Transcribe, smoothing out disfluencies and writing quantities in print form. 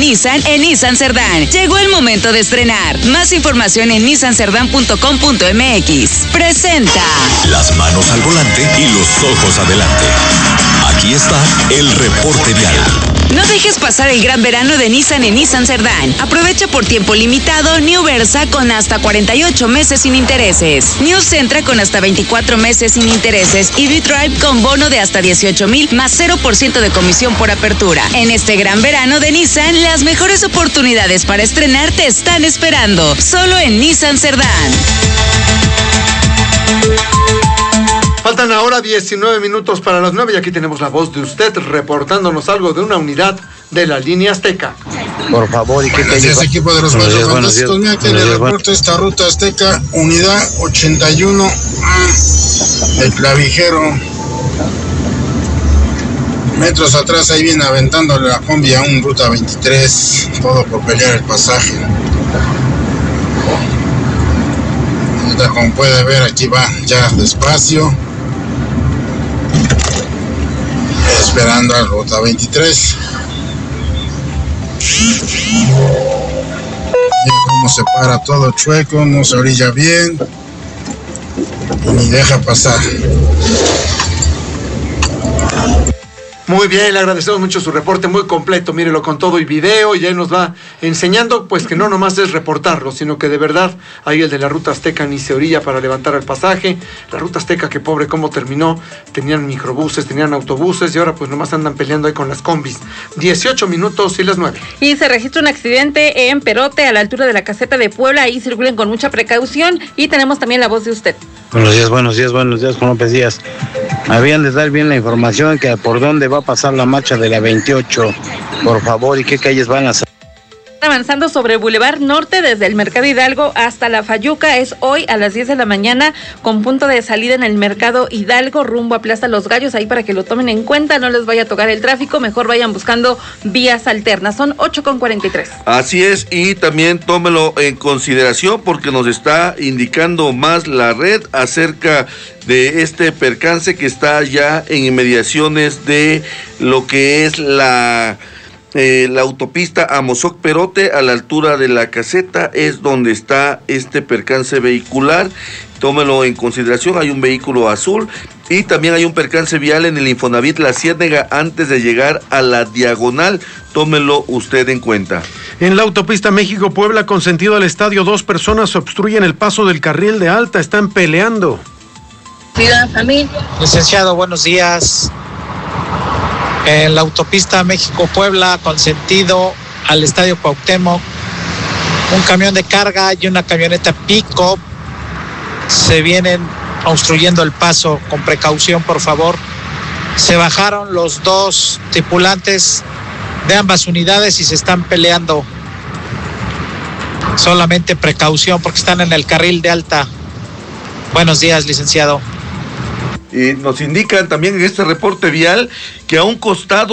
Nissan en Nissan Cerdán. Llegó el momento de estrenar. Más información en nissancerdán.com.mx. Presenta. Las manos al volante y los ojos adelante. Aquí está el reporte vial. No dejes pasar el gran verano de Nissan en Nissan Cerdán. Aprovecha por tiempo limitado New Versa con hasta 48 meses sin intereses. New Sentra con hasta 24 meses sin intereses y V-Drive con bono de hasta 18,000 más 0% de comisión por apertura. En este gran verano de Nissan, las mejores oportunidades para estrenar te están esperando. Solo en Nissan Cerdán. Faltan ahora 19 minutos para las 9 y aquí tenemos la voz de usted reportándonos algo de una unidad de la línea Azteca. Por favor, ¿y qué calle? Gracias, equipo de los Medios Fantásticos. Mira que le reporto esta ruta Azteca, unidad 81 del Clavijero. Metros atrás ahí viene aventándole la combi a un ruta 23, todo por pelear el pasaje. Como puede ver, aquí va ya despacio, esperando a ruta 23. Mira cómo se para todo chueco, no se orilla bien y ni deja pasar. Muy bien, le agradecemos mucho su reporte, muy completo, mírelo con todo y video, y ya nos va enseñando pues que no nomás es reportarlo, sino que de verdad ahí el de la ruta Azteca ni se orilla para levantar el pasaje. La ruta Azteca, que pobre cómo terminó, tenían microbuses, tenían autobuses y ahora pues nomás andan peleando ahí con las combis. 18 minutos y las 9. Y se registra un accidente en Perote a la altura de la caseta de Puebla, ahí circulen con mucha precaución y tenemos también la voz de usted. Buenos días, Juan López Díaz. Me habían de dar bien la información que por dónde va a pasar la marcha de la 28, por favor, y qué calles van a ser. Avanzando sobre el Boulevard Norte desde el Mercado Hidalgo hasta La Fayuca es hoy a las 10 de la mañana con punto de salida en el Mercado Hidalgo rumbo a Plaza Los Gallos, ahí para que lo tomen en cuenta, no les vaya a tocar el tráfico, mejor vayan buscando vías alternas. Son 8:43. Así es, y también tómelo en consideración porque nos está indicando más la red acerca de este percance que está ya en inmediaciones de lo que es la autopista Amozoc-Perote, a la altura de la caseta es donde está este percance vehicular. Tómelo en consideración, hay un vehículo azul y también hay un percance vial en el Infonavit La Ciénega antes de llegar a la diagonal. Tómelo usted en cuenta. En la autopista México-Puebla con sentido al estadio, 2 personas obstruyen el paso del carril de alta, están peleando. Licenciado, buenos días. En la autopista México-Puebla con sentido al estadio Cuauhtémoc, un camión de carga y una camioneta pick-up se vienen obstruyendo el paso. Con precaución, por favor. Se bajaron los 2 tripulantes de ambas unidades y se están peleando. Solamente precaución porque están en el carril de alta. Buenos días, licenciado. Nos indican también en este reporte vial que a un costado